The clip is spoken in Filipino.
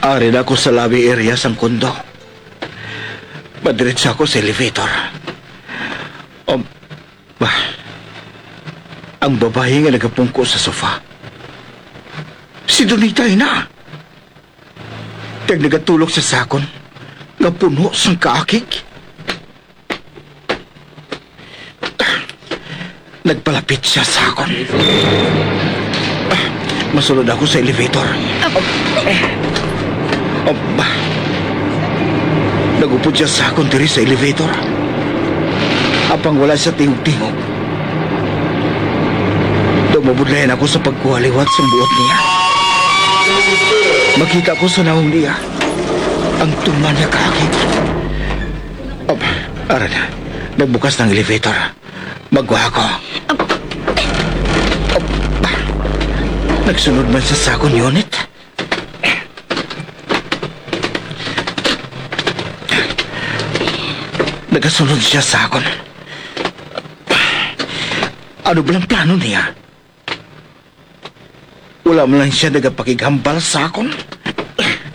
Ari na ako sa lobby area sang kondo. Madiretso ako sa elevator. Bah, ang babae nga nagapungko sa sofa. Si Donita na. Tag nagatulog sa sakon nga puno sang kaakig. Nagpalapit siya sa akon. Masunod ako sa elevator. Nagupod siya sa akon diri sa elevator. Apang wala siya tingog-tingog. Dumabudlayan ako sa pagkuhaliwat sa buot niya. Makita ko sa naong niya ang tuman niya kaakit. Aran, nagbukas ng elevator. Magwa ako. Nagsunod man sa sakon unit. Nagasunod siya sa akon. Ano ba ang plano niya? Wala man lang siya nagapakigambal sa akon.